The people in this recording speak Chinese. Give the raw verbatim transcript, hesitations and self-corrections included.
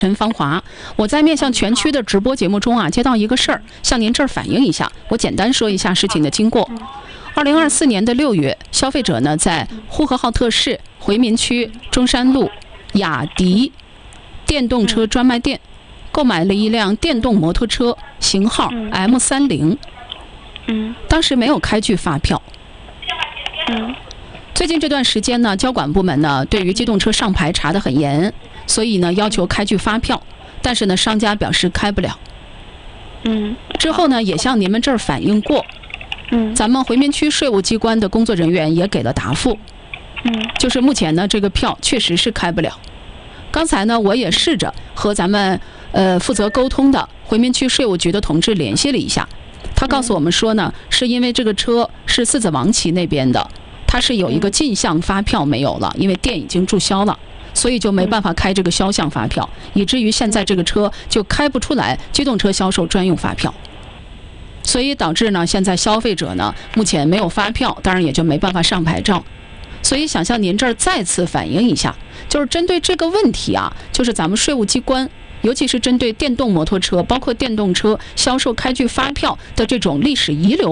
陈芳华，我在面向全区的直播节目中啊，接到一个事儿，向您这儿反映一下。我简单说一下事情的经过。二零二四年的六月，消费者呢在呼和浩特市回民区中山路雅迪电动车专卖店购买了一辆电动摩托车，型号 M 三零。 嗯， 当时没有开具发票。 嗯。 最近这段时间呢，交管部门呢对于机动车上牌查得很严，所以呢要求开具发票，但是呢商家表示开不了。 嗯。 之后呢也向您们这儿反映过， 嗯， 咱们回民区税务机关的工作人员也给了答复， 嗯， 就是目前呢这个票确实是开不了。刚才呢我也试着和咱们呃负责沟通的回民区税务局的同志联系了一下，他告诉我们说呢，是因为这个车是四子王旗那边的，它是有一个进项发票没有了，因为店已经注销了，所以就没办法开这个销项发票，以至于现在这个车就开不出来机动车销售专用发票，所以导致呢现在消费者呢目前没有发票，当然也就没办法上牌照。所以想向您这儿再次反映一下，就是针对这个问题啊，就是咱们税务机关尤其是针对电动摩托车包括电动车销售开具发票的这种历史遗留